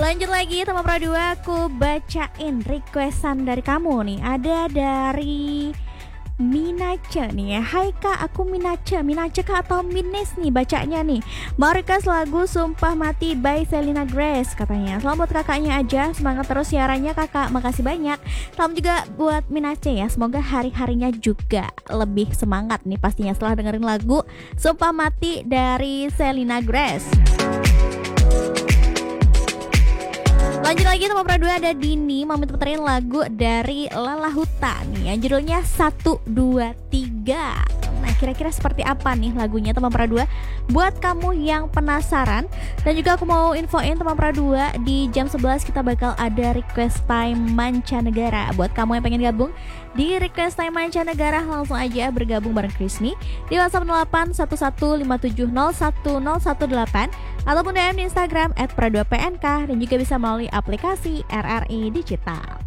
Lanjut lagi Tema Pro 2, aku bacain requestan dari kamu nih. Ada dari Minace nih ya. Hai kak, aku Minace kak atau Mines nih bacanya nih. Mau request lagu Sumpah Mati by Selena Grace katanya. Selamat buat kakaknya aja, semangat terus siarannya kakak, makasih banyak. Salam juga buat Minace ya, semoga hari-harinya juga lebih semangat nih pastinya setelah dengerin lagu Sumpah Mati dari Selena Grace. Lanjut lagi Tema Pro 2, ada Dini mau minta puterin lagu dari Lala Huta nih yang judulnya 1, 2, 3. Nah kira-kira seperti apa nih lagunya Tema Pro 2? Buat kamu yang penasaran, dan juga aku mau infoin Tema Pro 2 di jam 11 kita bakal ada request time mancanegara. Buat kamu yang pengen gabung di request time mancanegara, langsung aja bergabung bareng Krisni di WhatsApp 081157011018 ataupun DM di Instagram @pro2pnk, dan juga bisa melalui aplikasi RRI Digital.